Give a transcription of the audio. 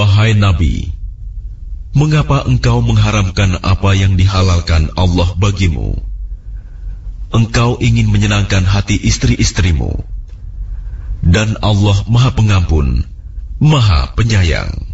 Wahai Nabi, mengapa engkau mengharamkan apa yang dihalalkan Allah bagimu? Engkau ingin menyenangkan hati istri-istrimu, dan Allah Maha Pengampun, Maha Penyayang.